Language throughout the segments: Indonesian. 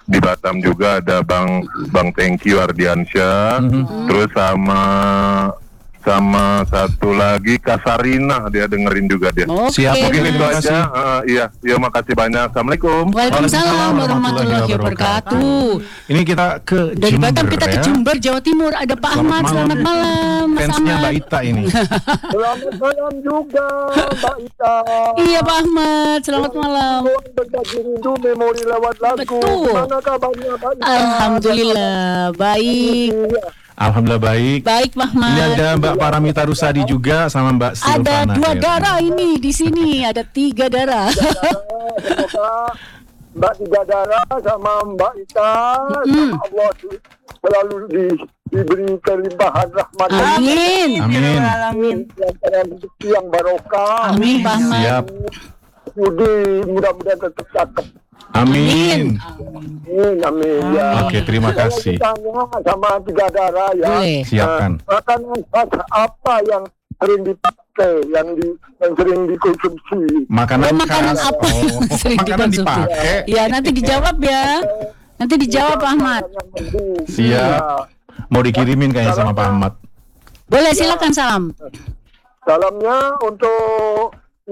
di Batam juga ada Bang Thank You Ardiansyah, terus sama satu lagi Kasarina, dia dengerin juga dia. Siap, mungkin itu aja. Iya, makasih banyak. Assalamualaikum. Waalaikumsalam warahmatullahi wabarakatuh. Ini kita ke dari Jember, Batam kita ke Jember, Jawa Timur. Ada Pak Ahmad. Selamat malam, Mas fansnya Ahmad. Mbak Ita ini. Selamat malam juga, Mbak Ita. Iya, Pak Ahmad. Selamat malam. Berbagi rindu memori lewat lagu. Betul. Gimana kabarnya, Mbak Ita? Alhamdulillah, baik. Alhamdulillah baik. Baik, Pak Ahmad. Ini ada Mbak Paramita Rusadi juga sama Mbak Silvana. Ada 2 darah ini di sini. Ada 3 darah. Semoga Mbak Tiga Darah sama Mbak Ita sama Allah selalu diberi kelimpahan rahmat. Amin. Amin. Yang barokah. Amin, Pak Ahmad. Siap. Budi mudah-mudahan tetap cakep. Amin. Amin. Ya. Oke, terima kasih. Tanya sama Tiga Darah ya. Boleh. Siapkan. Makanan khas apa yang sering dipakai, yang sering dikonsumsi? Makanan Makanan khas. apa yang sering makanan dikonsumsi? dipakai. Ya, nanti dijawab ya. Nanti dijawab, Pak Ahmad. Siap. Mau dikirimin kayaknya sama Pak Ahmad. Boleh, silakan salam. Salamnya untuk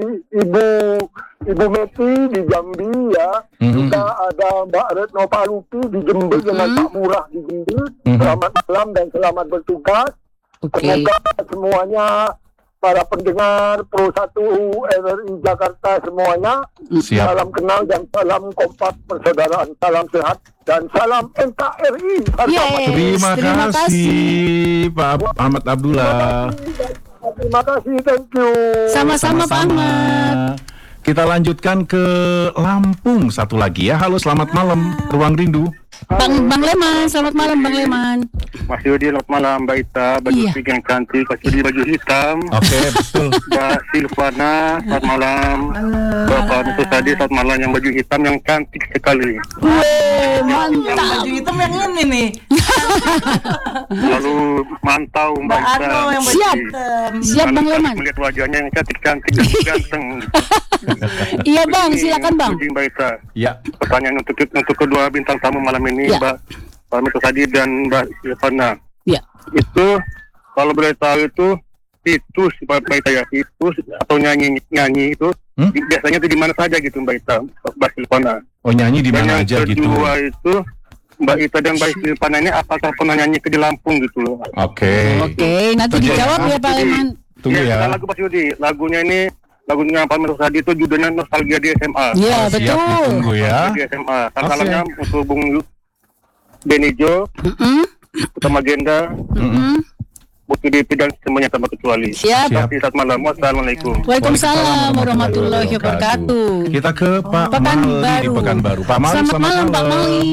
Ibu Meti di Jambi ya. Juga ada Mbak Retno Palupi di Jember dengan Pak Murah di Jember. Selamat malam dan selamat bertugas. Semoga semuanya para pendengar Pro 1 RRI Jakarta semuanya Siap. salam kenal dan salam kompak persaudaraan, salam sehat dan salam NKRI. Terima kasih Pak Ahmad Abdullah. Terima kasih, thank you. Sama-sama, Pak Ahmad. Kita lanjutkan ke Lampung satu lagi ya. Halo, selamat malam Ruang Rindu. Bang Leman, selamat malam Bang Leman. Mas Yudi, selamat malam Mbak Ita, baju pink yang cantik, Mas Yudi baju hitam. Oke, betul. Mbak Silvana, selamat malam. Bapak Nusuk tadi, selamat malam, yang baju hitam yang cantik sekali. Mantap. Baju hitam yang ini nih. Lalu mantau Mbak Ita. Siap. Siap Bang Leman. Melihat wajahnya yang cantik-cantik dan ganteng. Iya Bang, silakan Bang. Mbak Ita. Ya. Pertanyaan untuk kedua bintang tamu malam ini, Ya. Mbak Nusuk tadi dan Mbak Silvana. Ya. Itu kalau boleh tahu itu Mbak Ita ya, itu atau nyanyi itu biasanya itu di mana saja gitu Mbak Ita, Mbak Silvana. Oh, nyanyi di mana aja gitu. Yang kedua itu Mbak Ita dan Mbak Silvana ini apakah pernah nyanyi di Lampung gitu loh? Oke. Oke, nanti dijawab ya Pak Leman. Tunggu ya. Lagu Pak Yudi, lagunya ini lagunya Pak Nusuk tadi itu judulnya Nostalgia di SMA. Iya, Siap, betul. ditunggu ya. Di SMA. Salamnya untuk Bung Benijo, Utama Genda, Buki Dipi dan semuanya tanpa kecuali. Siap. Selamat malam. Wassalamualaikum. Waalaikumsalam warahmatullahi wabarakatuh. Kita ke Pak Mali di Pekanbaru. Pak Mali, Selamat malam Pak Mali.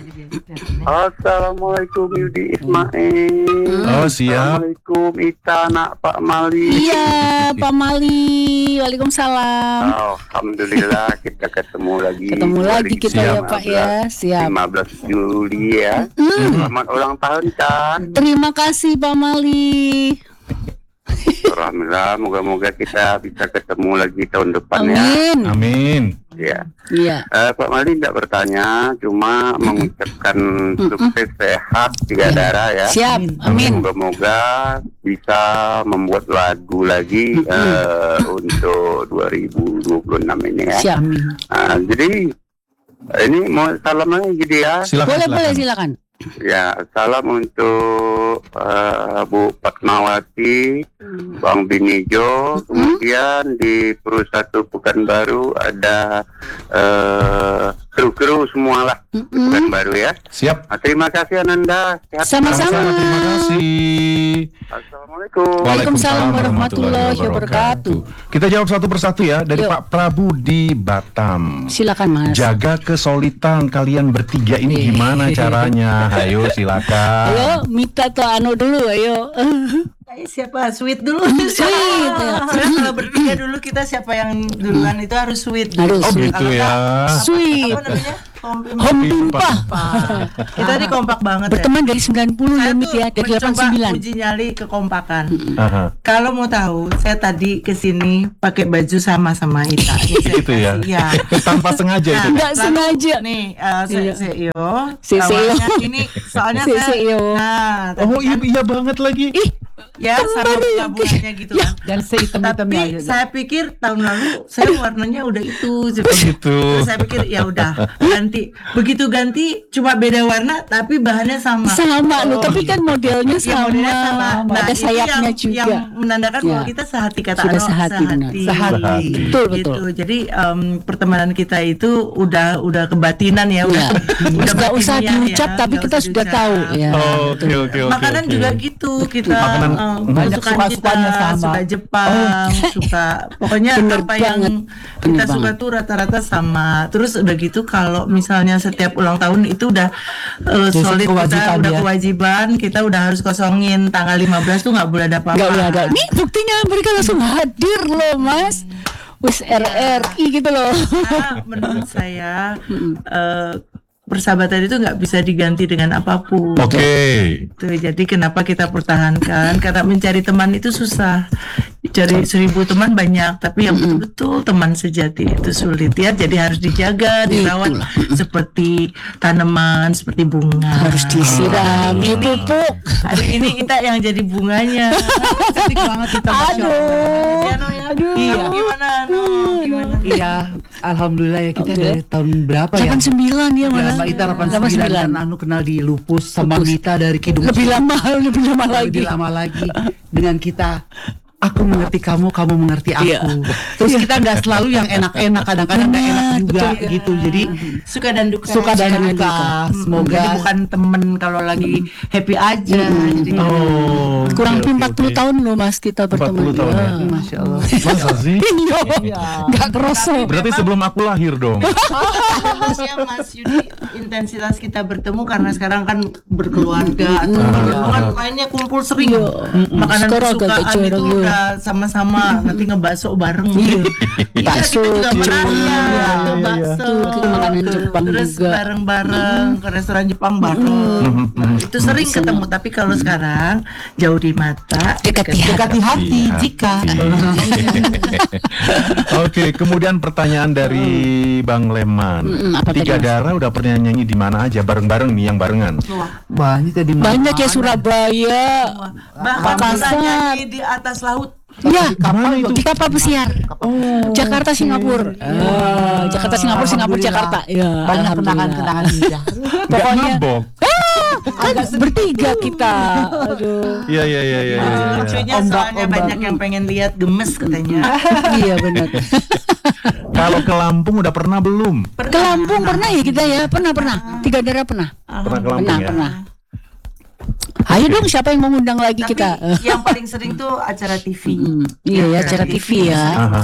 Assalamualaikum Yudi Ismail. Oh, siap. Assalamualaikum Ita anak Pak Mali. Iya Pak Mali. Waalaikumsalam. Alhamdulillah kita ketemu lagi. Ketemu lagi kita ya Pak ya. Siap. 15 Juli ya. Selamat ulang tahun kan. Terima kasih Pak Mali. Alhamdulillah, moga-moga kita bisa ketemu lagi tahun depan ya. Amin. Amin. Ya. Iya. Pak Mali tidak bertanya, cuma mengucapkan sukses sehat Tiga Darah ya. Siap. Amin. Moga-moga bisa membuat lagu lagi untuk 2026 ini ya. Siap. Jadi ini mau salam lagi gitu ya. Boleh silakan. Ya, salam untuk Bu Fatmawati, Bang Binijo, kemudian di Perusahaan Pekanbaru ada kru-kru semua lah Pekanbaru ya. Siap. Terima kasih Ananda. Sama-sama. Terima kasih. Assalamualaikum. Waalaikumsalam warahmatullahi wabarakatuh. Kita jawab satu persatu ya dari Pak Prabu di Batam. Silakan Mas. Jaga kesulitan kalian bertiga ini gimana caranya? Ayo silakan. Ayo Mita atau Anu dulu ayo. Siapa sweet dulu? Sweet, ya. Sebenarnya kalau bertiga dulu kita siapa yang duluan itu harus sweet. Harus Oh sweet. gitu ya. Sweet. Apa namanya? Home pimpa. Kita ini kompak banget Berteman dari 90 ya, Mit ya, dari mencoba 89. uji nyali kekompakan. Aha. Kalau mau tahu, saya tadi kesini pakai baju sama Ita. Ini saya Gitu ya. kasih, ya. Tanpa sengaja itu. Nggak sengaja. Nih, Iya. CEO. CEO. Awalnya ini soalnya saya. CEO. Nah, Oh tadi kan, iya banget lagi. Ih, ya sama tabungannya gitu kan. Dan sehitam-hitamnya Tapi aja. saya pikir tahun lalu saya warnanya udah itu seperti Gitu. Terus saya pikir ya udah ganti. Begitu ganti cuma beda warna tapi bahannya sama. sama loh, tapi kan modelnya Ya, sama. modelnya sama. Nah, Ada itu sayapnya yang, juga. yang menandakan Ya. bahwa kita sehati kata Sudah Ano, sehati, benar. Sehati. Betul, Gitu. betul. Jadi pertemanan kita itu udah kebatinan ya, Ya. Nggak usah batiniah diucap, ya, tapi nggak kita usah sudah diucap. tahu ya. Oh, oke. Makanan juga gitu, kita Makanan banyak kesukaan suka-sukanya kita sama. suka Jepang, suka pokoknya Bener apa banget. yang kita Bener suka banget. tuh rata-rata sama. Terus udah gitu kalau misalnya setiap ulang tahun itu udah solid, kita kewajiban udah ya. kewajiban, kita udah harus kosongin tanggal 15 tuh nggak boleh ada apa-apa. Nggak boleh ada. Nih buktinya mereka langsung hadir loh, Mas. Wis RRI gitu loh. Karena menurut saya persahabatan itu nggak bisa diganti dengan apapun. Oke. Tuh, jadi kenapa kita pertahankan? Karena mencari teman itu susah. Cari 1000 teman banyak, tapi yang betul-betul teman sejati itu sulit ya. Jadi harus dijaga, dirawat seperti tanaman, seperti bunga. Harus disiram, dipupuk. Hari ini kita yang jadi bunganya. Cantik banget kita. Aduh. Ya, No, ya. Aduh. Iya. Gimana, No? Gimana? Iya, alhamdulillah ya kita Oke. dari tahun berapa ya? 89 ya, Ya, Mas. Mbak Ita 89 dan Anu kenal di Lupus sama Lupus. Mita dari Kidung. Lebih lama lagi. Lebih lama lagi dengan kita. Aku mengerti kamu, kamu mengerti aku. Iya. Terus kita nggak selalu yang enak-enak, kadang-kadang nggak enak Benar, juga betul. gitu. Jadi Suka dan duka. suka dan Suka dan duka. duka. Semoga Jadi bukan temen kalau lagi happy aja. Jadi Oh. Kurang oke, lebih oke, 40 oke. tahun loh, Mas, kita 40 berteman. tahun ya? Masya Allah. Masa sih? Iya. Nggak kerasa. Berarti sebelum aku lahir dong. Harusnya Mas Yudi intensitas kita bertemu karena sekarang kan berkeluarga atau dulu kan mainnya kumpul sering. Makanan Sekarang agak kesukaan jarang, itu ya. udah sama-sama nanti ngebakso bareng. Iya, Bakso, kita juga pernah kecil. ya, Iya, ke bakso. Itu makanan Jepang Terus juga. bareng-bareng ke restoran Jepang bareng. Nah, itu sering ketemu, tapi kalau sekarang jauh di mata, Dekat di hati. dekati hati Iya. jika Oke, kemudian pertanyaan dari Bang Leman. apa tadi, Tiga Mas? Darah udah pernah nyanyi di mana aja bareng-bareng nih yang barengan? banyak tadi Banyak ya Surabaya. bahkan kita Makassar. nyanyi di atas laut. Ya, Mana itu? di kapal pesiar. Jakarta Singapura. Jakarta Singapura, Singapura Jakarta. Ya, banyak alhamdulillah. kenangan-kenangan indah. Nggak Pokoknya mabok. kan bertiga kita. Aduh. Iya. Lucunya soalnya banyak yang pengen lihat gemes katanya. Iya benar. Kalau ke Lampung udah pernah belum? Ke Lampung pernah ya kita ya? Pernah. Tiga Darah pernah. Pernah ke Lampung ya? Pernah. Ayo dong, siapa yang mau ngundang lagi Tapi kita? yang paling sering tuh acara TV. Iya ya, acara TV ya. Aha.